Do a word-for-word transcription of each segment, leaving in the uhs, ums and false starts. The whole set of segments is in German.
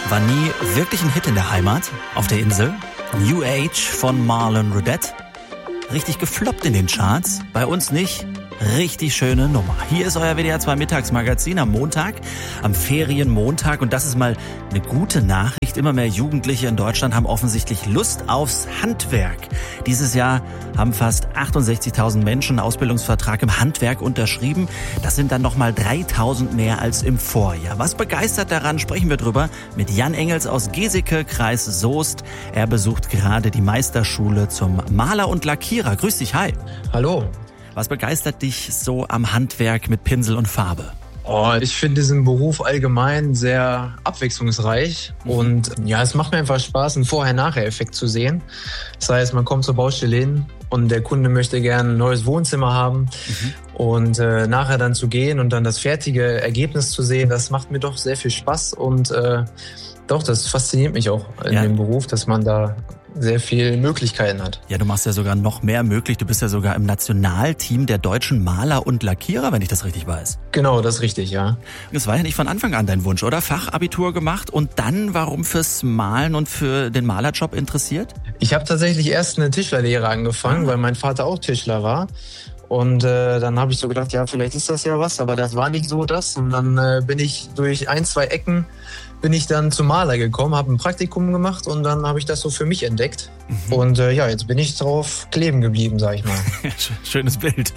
War nie wirklich ein Hit in der Heimat, auf der Insel. New Age von Marlon Rudette. Richtig gefloppt in den Charts, bei uns nicht. Richtig schöne Nummer. Hier ist euer W D R zwei Mittagsmagazin am Montag, am Ferienmontag. Und das ist mal eine gute Nachricht. Immer mehr Jugendliche in Deutschland haben offensichtlich Lust aufs Handwerk. Dieses Jahr haben fast achtundsechzigtausend Menschen einen Ausbildungsvertrag im Handwerk unterschrieben. Das sind dann nochmal dreitausend mehr als im Vorjahr. Was begeistert daran, sprechen wir drüber mit Jan Engels aus Geseke, Kreis Soest. Er besucht gerade die Meisterschule zum Maler und Lackierer. Grüß dich, hi. Hallo. Was begeistert dich so am Handwerk mit Pinsel und Farbe? Oh, ich finde diesen Beruf allgemein sehr abwechslungsreich und ja, es macht mir einfach Spaß, einen Vorher-Nachher-Effekt zu sehen. Das heißt, man kommt zur Baustelle hin und der Kunde möchte gerne ein neues Wohnzimmer haben mhm. und äh, nachher dann zu gehen und dann das fertige Ergebnis zu sehen, das macht mir doch sehr viel Spaß und äh, doch, das fasziniert mich auch in ja. dem Beruf, dass man da sehr viele Möglichkeiten hat. Ja, du machst ja sogar noch mehr möglich. Du bist ja sogar im Nationalteam der deutschen Maler und Lackierer, wenn ich das richtig weiß. Genau, das ist richtig, ja. Das war ja nicht von Anfang an dein Wunsch, oder? Fachabitur gemacht und dann warum fürs Malen und für den Malerjob interessiert? Ich habe tatsächlich erst eine Tischlerlehre angefangen, weil mein Vater auch Tischler war. Und äh, dann habe ich so gedacht, ja, vielleicht ist das ja was, aber das war nicht so das. Und dann äh, bin ich durch ein, zwei Ecken bin ich dann zum Maler gekommen, habe ein Praktikum gemacht und dann habe ich das so für mich entdeckt. Mhm. Und äh, ja, jetzt bin ich drauf kleben geblieben, sag ich mal. Schönes Bild.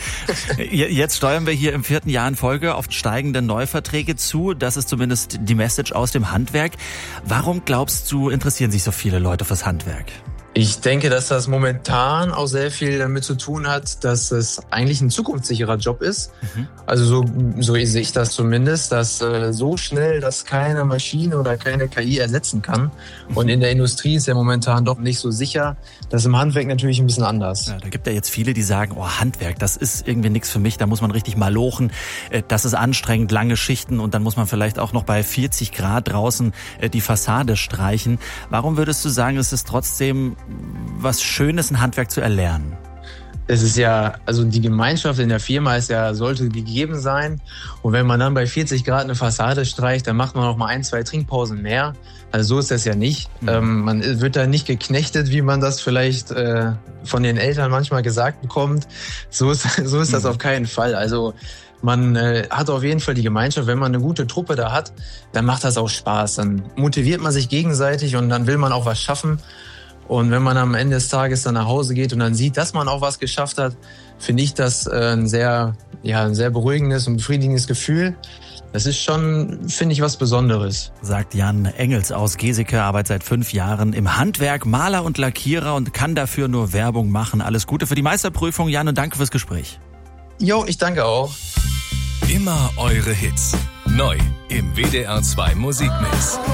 Jetzt steuern wir hier im vierten Jahr in Folge auf steigende Neuverträge zu. Das ist zumindest die Message aus dem Handwerk. Warum glaubst du, interessieren sich so viele Leute fürs Handwerk? Ich denke, dass das momentan auch sehr viel damit zu tun hat, dass es eigentlich ein zukunftssicherer Job ist. Mhm. Also so, so sehe ich das zumindest, dass äh, so schnell das keine Maschine oder keine K I ersetzen kann. Mhm. Und in der Industrie ist ja momentan doch nicht so sicher. Das ist im Handwerk natürlich ein bisschen anders. Ja, da gibt ja jetzt viele, die sagen, oh, Handwerk, das ist irgendwie nichts für mich. Da muss man richtig malochen. Das ist anstrengend, lange Schichten und dann muss man vielleicht auch noch bei vierzig Grad draußen die Fassade streichen. Warum würdest du sagen, es ist trotzdem was Schönes, ein Handwerk zu erlernen? Es ist ja, also die Gemeinschaft in der Firma ist ja, sollte gegeben sein. Und wenn man dann bei vierzig Grad eine Fassade streicht, dann macht man auch mal ein, zwei Trinkpausen mehr. Also so ist das ja nicht. Mhm. Ähm, man wird da nicht geknechtet, wie man das vielleicht äh, von den Eltern manchmal gesagt bekommt. So ist, so ist das mhm. auf keinen Fall. Also man äh, hat auf jeden Fall die Gemeinschaft. Wenn man eine gute Truppe da hat, dann macht das auch Spaß. Dann motiviert man sich gegenseitig und dann will man auch was schaffen. Und wenn man am Ende des Tages dann nach Hause geht und dann sieht, dass man auch was geschafft hat, finde ich das ein sehr, ja, ein sehr beruhigendes und befriedigendes Gefühl. Das ist schon, finde ich, was Besonderes. Sagt Jan Engels aus Geseke, arbeitet seit fünf Jahren im Handwerk, Maler und Lackierer und kann dafür nur Werbung machen. Alles Gute für die Meisterprüfung, Jan, und danke fürs Gespräch. Jo, ich danke auch. Immer eure Hits. Neu im W D R zwei Musikmix.